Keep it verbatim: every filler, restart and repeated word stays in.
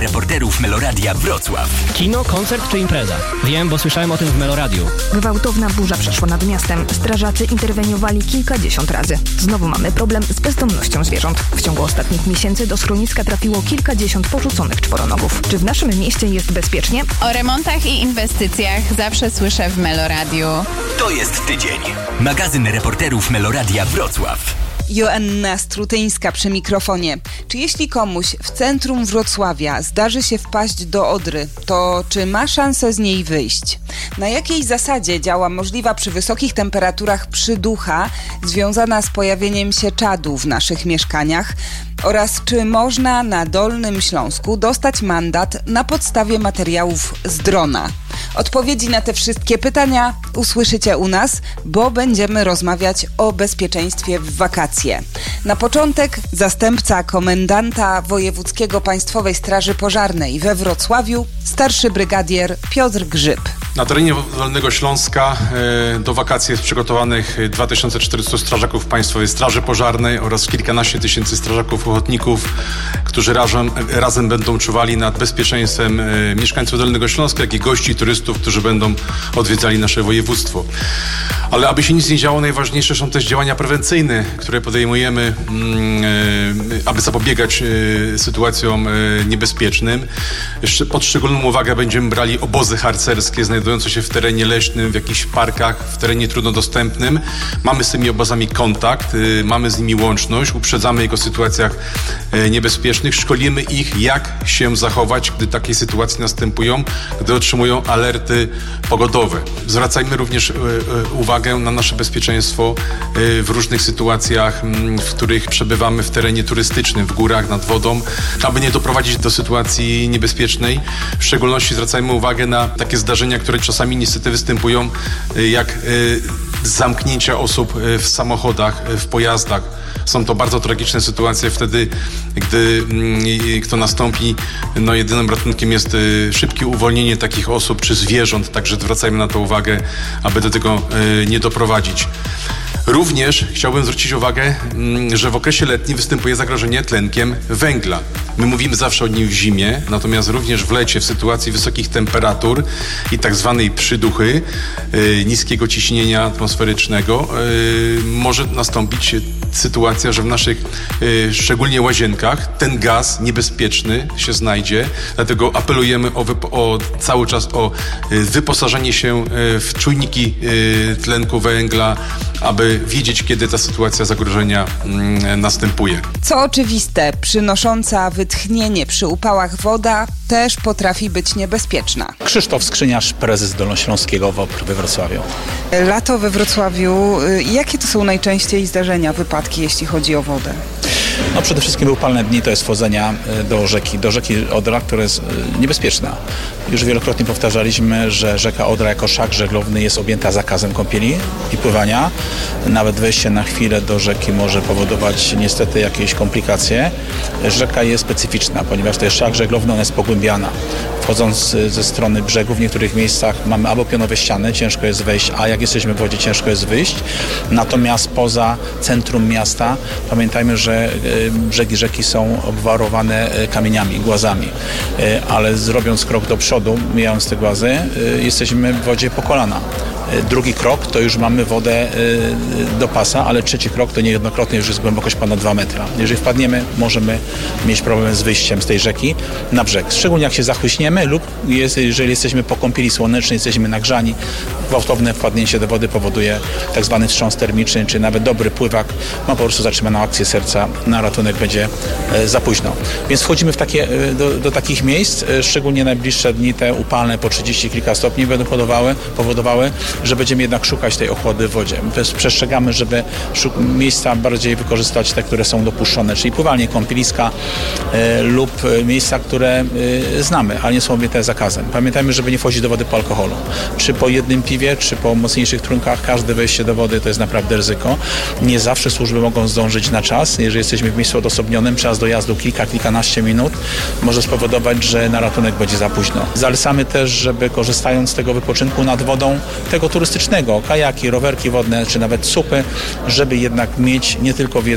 Reporterów Meloradia Wrocław. Kino, koncert czy impreza? Wiem, bo słyszałem o tym w Meloradiu. Gwałtowna burza przeszła nad miastem. Strażacy interweniowali kilkadziesiąt razy. Znowu mamy problem z bezdomnością zwierząt. W ciągu ostatnich miesięcy do schroniska trafiło kilkadziesiąt porzuconych czworonogów. Czy w naszym mieście jest bezpiecznie? O remontach i inwestycjach zawsze słyszę w Meloradiu. To jest tydzień. Magazyn Reporterów Meloradia Wrocław. Joanna Strutyńska przy mikrofonie. Czy jeśli komuś w centrum Wrocławia zdarzy się wpaść do Odry, to czy ma szansę z niej wyjść? Na jakiej zasadzie działa możliwa przy wysokich temperaturach przyducha związana z pojawieniem się czadu w naszych mieszkaniach? Oraz czy można na Dolnym Śląsku dostać mandat na podstawie materiałów z drona? Odpowiedzi na te wszystkie pytania usłyszycie u nas, bo będziemy rozmawiać o bezpieczeństwie w wakacje. Na początek zastępca komendanta Wojewódzkiego Państwowej Straży Pożarnej we Wrocławiu, starszy brygadier Piotr Grzyb. Na terenie Dolnego Śląska do wakacji jest przygotowanych dwa tysiące czterysta strażaków Państwowej Straży Pożarnej oraz kilkanaście tysięcy strażaków ochotników, którzy razem, razem będą czuwali nad bezpieczeństwem mieszkańców Dolnego Śląska, jak i gości, turystów, którzy będą odwiedzali nasze województwo. Ale aby się nic nie działo, najważniejsze są też działania prewencyjne, które podejmujemy, aby zapobiegać sytuacjom niebezpiecznym. Pod szczególną uwagę będziemy brali obozy harcerskie znajdujące się w terenie leśnym, w jakichś parkach, w terenie trudno dostępnym. Mamy z tymi obozami kontakt, mamy z nimi łączność, uprzedzamy ich o sytuacjach niebezpiecznych, szkolimy ich, jak się zachować, gdy takie sytuacje następują, gdy otrzymują alerty pogodowe. Zwracajmy również uwagę na nasze bezpieczeństwo w różnych sytuacjach, w których przebywamy w terenie turystycznym, w górach, nad wodą, aby nie doprowadzić do sytuacji niebezpiecznej. W szczególności zwracajmy uwagę na takie zdarzenia, które czasami niestety występują, jak zamknięcia osób w samochodach, w pojazdach. Są to bardzo tragiczne sytuacje wtedy, gdy to nastąpi. No, jedynym ratunkiem jest szybkie uwolnienie takich osób czy zwierząt, także zwracajmy na to uwagę, aby do tego nie doprowadzić. Również chciałbym zwrócić uwagę, że w okresie letnim występuje zagrożenie tlenkiem węgla. My mówimy zawsze o nim w zimie, natomiast również w lecie, w sytuacji wysokich temperatur i tak zwanej przyduchy, yy, niskiego ciśnienia atmosferycznego, yy, może nastąpić sytuacja, że w naszych, yy, szczególnie łazienkach, ten gaz niebezpieczny się znajdzie. Dlatego apelujemy o, wypo- o cały czas o yy, wyposażenie się yy, w czujniki yy, tlenku węgla, aby wiedzieć, kiedy ta sytuacja zagrożenia mm, następuje. Co oczywiste, przynosząca wytchnienie przy upałach woda też potrafi być niebezpieczna. Krzysztof Skrzyniarz, prezes Dolnośląskiego W O P R we Wrocławiu. Lato we Wrocławiu. Jakie to są najczęściej zdarzenia, wypadki, jeśli chodzi o wodę? No przede wszystkim upalne dni to jest wchodzenia do rzeki, do rzeki Odra, która jest niebezpieczna. Już wielokrotnie powtarzaliśmy, że rzeka Odra jako szlak żeglowny jest objęta zakazem kąpieli i pływania. Nawet wejście na chwilę do rzeki może powodować niestety jakieś komplikacje. Rzeka jest specyficzna, ponieważ to jest szlak żeglowny, ona jest pogłębiana. Wchodząc ze strony brzegu w niektórych miejscach mamy albo pionowe ściany, ciężko jest wejść, a jak jesteśmy w wodzie, ciężko jest wyjść. Natomiast poza centrum miasta pamiętajmy, że brzegi rzeki są obwarowane kamieniami, głazami, ale zrobiąc krok do przodu, mijając te głazy, jesteśmy w wodzie po kolana. Drugi krok to już mamy wodę do pasa, ale trzeci krok to niejednokrotnie już jest głębokość ponad dwa metry. Jeżeli wpadniemy, możemy mieć problem z wyjściem z tej rzeki na brzeg. Szczególnie jak się zachłyśniemy lub jest, jeżeli jesteśmy po kąpieli słonecznej, jesteśmy nagrzani, gwałtowne wpadnięcie do wody powoduje tak zwany wstrząs termiczny, czy nawet dobry pływak ma po prostu zatrzymaną akcję serca, na ratunek będzie za późno. Więc wchodzimy w takie, do, do takich miejsc, szczególnie najbliższe dni te upalne po trzydzieści kilka stopni będą powodowały, powodowały że będziemy jednak szukać tej ochłody w wodzie. Przestrzegamy, żeby miejsca bardziej wykorzystać te, które są dopuszczone, czyli pływalnie, kąpieliska y, lub miejsca, które y, znamy, ale nie są objęte zakazem. Pamiętajmy, żeby nie wchodzić do wody po alkoholu. Czy po jednym piwie, czy po mocniejszych trunkach, każde wejście do wody to jest naprawdę ryzyko. Nie zawsze służby mogą zdążyć na czas. Jeżeli jesteśmy w miejscu odosobnionym, czas dojazdu kilka, kilkanaście minut może spowodować, że na ratunek będzie za późno. Zalecamy też, żeby korzystając z tego wypoczynku nad wodą, tego turystycznego, kajaki, rowerki wodne, czy nawet supy, żeby jednak mieć nie tylko w